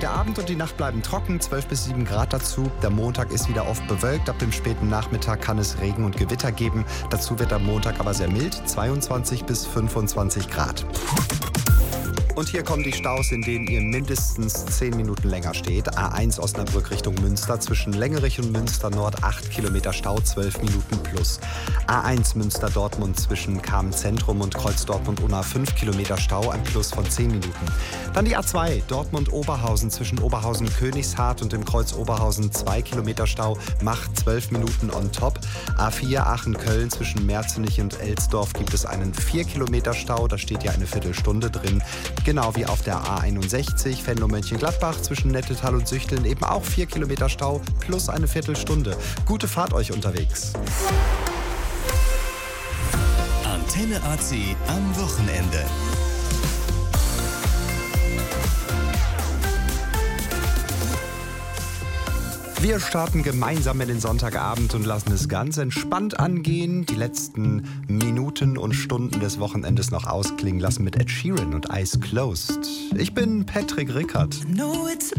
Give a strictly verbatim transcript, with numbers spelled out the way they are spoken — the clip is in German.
Der Abend und die Nacht bleiben trocken, zwölf bis sieben Grad dazu. Der Montag ist wieder oft bewölkt. Ab dem späten Nachmittag kann es Regen und Gewitter geben. Dazu wird am Montag aber sehr mild, zweiundzwanzig bis fünfundzwanzig Grad. Und hier kommen die Staus, in denen ihr mindestens zehn Minuten länger steht. A eins Osnabrück Richtung Münster, zwischen Längerich und Münster Nord acht Kilometer Stau, zwölf Minuten plus. A eins Münster Dortmund zwischen Kamen Zentrum und Kreuz Dortmund Unna fünf Kilometer Stau, ein Plus von zehn Minuten. Dann die A zwei Dortmund Oberhausen zwischen Oberhausen Königshardt und dem Kreuz Oberhausen zwei Kilometer Stau, macht zwölf Minuten on top. A vier Aachen Köln zwischen Merzenich und Elsdorf gibt es einen vier Kilometer Stau, da steht ja eine Viertelstunde drin. Genau wie auf der A einundsechzig Venlo-Mönchengladbach zwischen Nettetal und Süchteln eben auch vier Kilometer Stau plus eine Viertelstunde. Gute Fahrt euch unterwegs. Antenne A C am Wochenende. Wir starten gemeinsam in den Sonntagabend und lassen es ganz entspannt angehen. Die letzten Minuten und Stunden des Wochenendes noch ausklingen lassen mit Ed Sheeran und Eyes Closed. Ich bin Patrick Rickert. No, it's